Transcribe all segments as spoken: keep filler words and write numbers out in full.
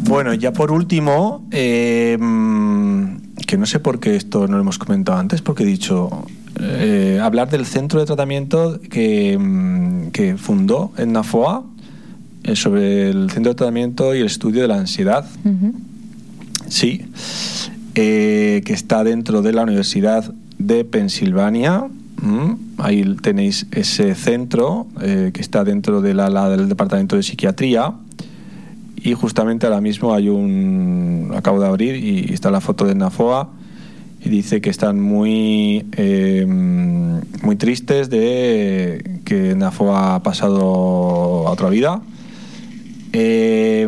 Bueno, ya por último, eh, que no sé por qué esto no lo hemos comentado antes, porque he dicho, eh, hablar del centro de tratamiento que, que fundó en Nafoa, eh, sobre el centro de tratamiento y el estudio de la ansiedad. Uh-huh. Sí, eh, que está dentro de la Universidad de Pensilvania. Mm, ahí tenéis ese centro eh, que está dentro del ala del departamento de psiquiatría. Y justamente ahora mismo hay un... acabo de abrir y está la foto de Nafoa y dice que están muy eh, muy tristes de que Nafoa ha pasado a otra vida. Eh,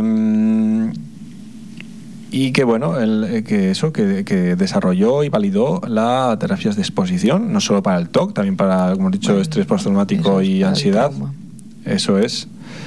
y que bueno, el, que eso, que, que desarrolló y validó las terapias de exposición, no solo para el T O C, también para, como he dicho, bueno, estrés postraumático y ansiedad. Eso es.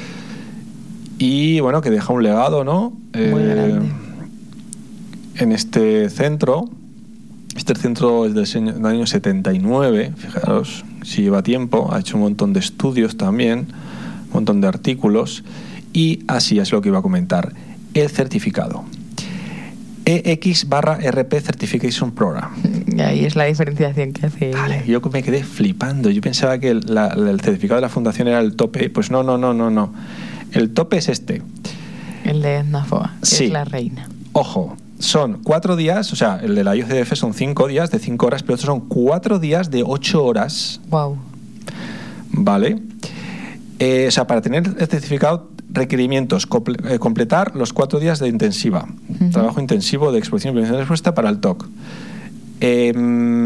Y bueno, que deja un legado, ¿no? Muy eh, grande. En este centro. Este centro es del, del año setenta y nueve, fijaros, si lleva tiempo, ha hecho un montón de estudios también, un montón de artículos, y así es lo que iba a comentar. El certificado. E X barra R P Certification Program. Y ahí es la diferenciación que hace. Vale, yo me quedé flipando. Yo pensaba que el, la, el certificado de la fundación era el tope. Pues no, no, no, no, no. El tope es este. El de Nafoa, que sí. Es la reina. Ojo, son cuatro días, o sea, el de la I O C D F son cinco días de cinco horas, pero estos son cuatro días de ocho horas. Wow. Vale. Eh, o sea, para tener el certificado, requerimientos: comple- eh, completar los cuatro días de intensiva, uh-huh. trabajo intensivo de exposición y prevención de respuesta para el T O C. Eh,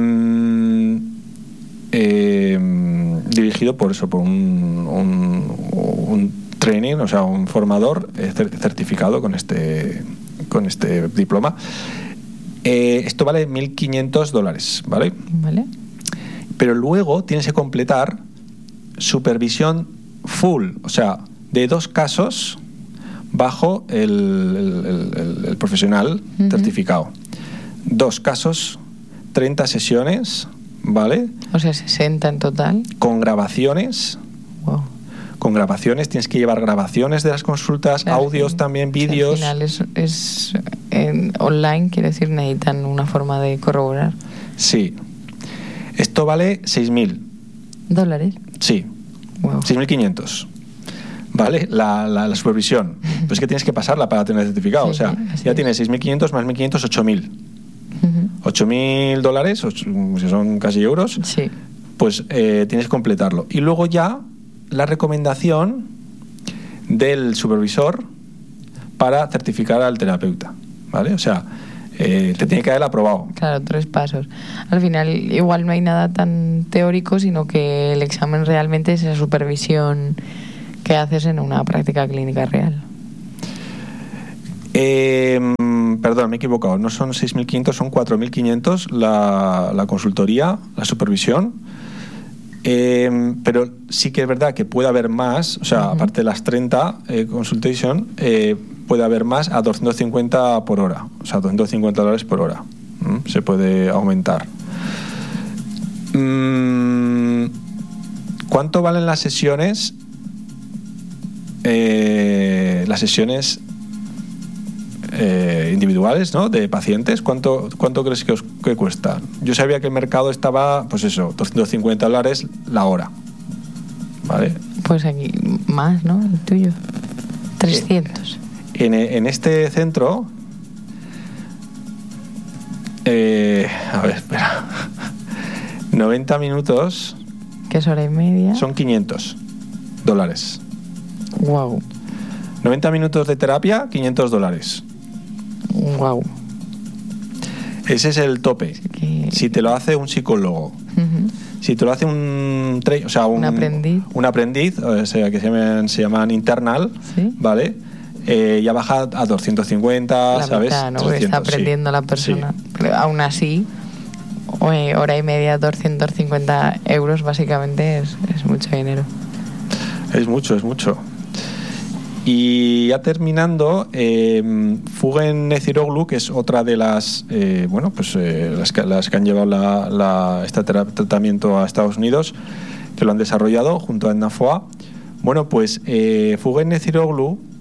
eh, dirigido por eso, por un, un, un training, o sea, un formador eh, certificado con este, con este diploma. Eh, esto vale mil quinientos dólares, ¿vale? Vale. Pero luego tienes que completar supervisión full, o sea, de dos casos bajo el, el, el, el profesional uh-huh. certificado. Dos casos, treinta sesiones, ¿vale? O sea, sesenta en total. Con grabaciones. Wow. Con grabaciones, tienes que llevar grabaciones de las consultas, claro, audios sí. también, vídeos. O sea, al final es, es en online, quiere decir, necesitan una forma de corroborar. Sí. Esto vale seis mil. ¿Dólares? Sí. Wow. seis mil quinientos. ¿Vale? La, la, la supervisión. Pues es que tienes que pasarla para tener el certificado. Sí, o sea, sí, ya es. Tienes seis mil quinientos más mil quinientos, ocho mil. Uh-huh. ocho mil dólares, si son casi euros. Sí. Pues eh, tienes que completarlo. Y luego ya la recomendación del supervisor para certificar al terapeuta, ¿vale? O sea, eh, te tiene que haber aprobado. Claro, tres pasos. Al final igual no hay nada tan teórico, sino que el examen realmente es esa supervisión que haces en una práctica clínica real. Eh, perdón, me he equivocado. No son seis mil quinientos, son cuatro mil quinientos la, la consultoría, la supervisión. Eh, pero sí que es verdad que puede haber más, o sea, uh-huh. aparte de las treinta eh, consultation, eh, puede haber más a doscientos cincuenta por hora, o sea, doscientos cincuenta dólares por hora. ¿Mm? Se puede aumentar. Mm, ¿Cuánto valen las sesiones? Eh, las sesiones eh, individuales, ¿no? De pacientes. ¿Cuánto, cuánto crees que, os, que cuesta? Yo sabía que el mercado estaba, pues eso, doscientos cincuenta dólares la hora. ¿Vale? Pues aquí más, ¿no? El tuyo. trescientos. Eh, en, en este centro... Eh, a ver, espera. noventa minutos... ¿Qué es hora y media? Son quinientos dólares. Wow. noventa minutos de terapia, quinientos dólares. Wow. Ese es el tope. Que... Si te lo hace un psicólogo, uh-huh. si te lo hace un, tra- o sea, un, un aprendiz, un aprendiz, o sea, que se llaman, se llaman internal, ¿sí? ¿vale? Eh, ya baja a doscientos cincuenta, la ¿sabes? Mitad, ¿no? trescientos, está aprendiendo sí. la persona. Sí. Pero aún así, hora y media, doscientos cincuenta euros, básicamente es, es mucho dinero. Es mucho, es mucho. Y ya terminando, eh, Fugen Neciroglu, que es otra de las, eh, bueno, pues eh, las, que, las que han llevado la, la, este tratamiento a Estados Unidos, que lo han desarrollado junto a Nafoa. Bueno, pues eh, Fugen Neciroglu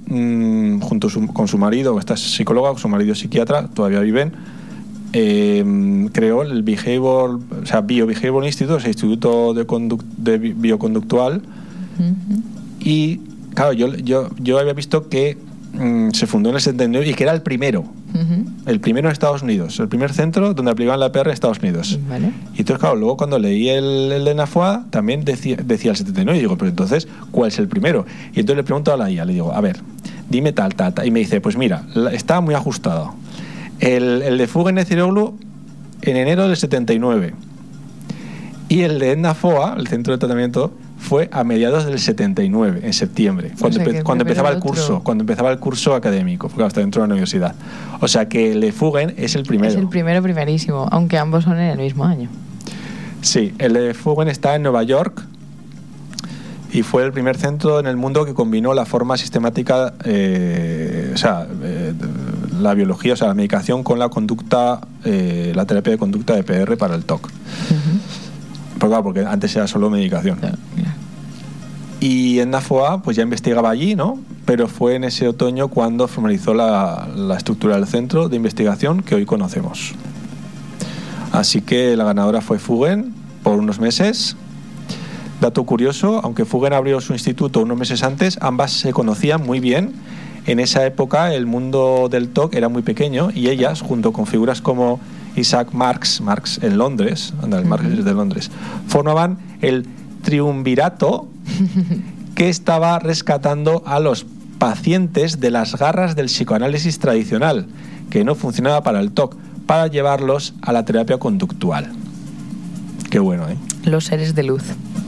mmm, junto su, con su marido, esta es psicóloga, su marido es psiquiatra, todavía viven, eh, creó el Behavior, o sea, Bio-Behavioral Institute, el Instituto de, Conduct, de Bioconductual. Uh-huh. Y claro, yo, yo, yo había visto que mmm, se fundó en el setenta y nueve y que era el primero. Uh-huh. El primero en Estados Unidos, el primer centro donde aplicaban la P R en Estados Unidos. Vale. Y entonces, claro, luego cuando leí el, el de NAFOA también decía, decía el setenta y nueve y digo, pero entonces, ¿cuál es el primero? Y entonces le pregunto a la I A, le digo, a ver, dime tal, tal, tal. Y me dice, pues mira, está muy ajustado. El, el de Fugen Neciroglu en enero del setenta y nueve y el de NAFOA, el centro de tratamiento, fue a mediados del setenta y nueve, en septiembre, cuando, o sea, empe- cuando empezaba el curso, otro. cuando empezaba el curso académico, porque hasta dentro de la universidad. O sea que el de Fugen es el primero. Es el primero primerísimo, aunque ambos son en el mismo año. Sí, el de Fugen está en Nueva York y fue el primer centro en el mundo que combinó la forma sistemática, eh, o sea, eh, la biología, o sea, la medicación con la conducta, eh, la terapia de conducta de P R para el T O C. Uh-huh. Pues claro, porque antes era solo medicación. Claro, claro. Y en NAFOA pues ya investigaba allí, ¿no? Pero fue en ese otoño cuando formalizó la, la estructura del centro de investigación que hoy conocemos. Así que la ganadora fue Fugen por unos meses. Dato curioso, aunque Fugen abrió su instituto unos meses antes, ambas se conocían muy bien. En esa época el mundo del T O C era muy pequeño y ellas, junto con figuras como Isaac Marx, Marx en Londres, anda, el Marx es de Londres, formaban el triunvirato que estaba rescatando a los pacientes de las garras del psicoanálisis tradicional, que no funcionaba para el T O C, para llevarlos a la terapia conductual. Qué bueno, ¿eh? Los seres de luz.